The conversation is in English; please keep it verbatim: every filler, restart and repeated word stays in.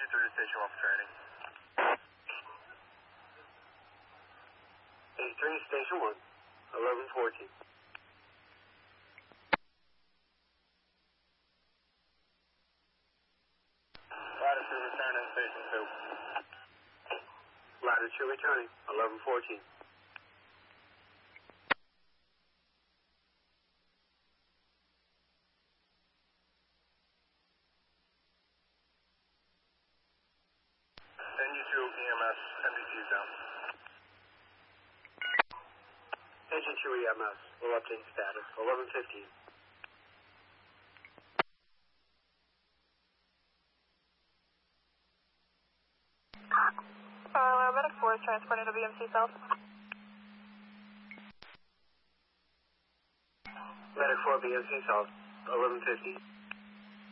you through to station one for training. eighty-three, station one, eleven fourteen. Ladder two returning, station two. Ladder two returning, eleven fourteen. N U two E M S, M B T is down. Engine two E M S, will update status, eleven fifteen. Uh, Medic four is transporting to B M C South. Medic four, B M C South, eleven fifty.